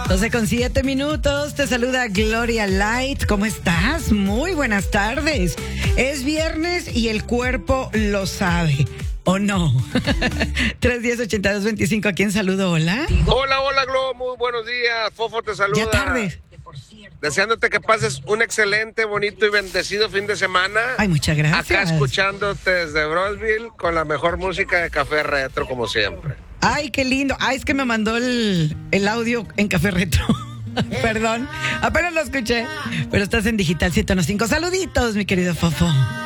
12:07. Te saluda Gloria Light. ¿Cómo estás? Muy buenas tardes. Es viernes y el cuerpo lo sabe. ¿O no? 310-8225. ¿A quién saludo? Hola. Hola, Glo. Muy buenos días. Fofo te saluda. Ya tarde. Deseándote que pases un excelente, bonito y bendecido fin de semana. Ay, muchas gracias. Acá escuchándote desde Brosville con la mejor música de Café Retro, como siempre. Ay, qué lindo. Ay, es que me mandó el audio en Café Retro. Perdón, apenas lo escuché. Pero estás en Digital 105. Saluditos, mi querido Fofo.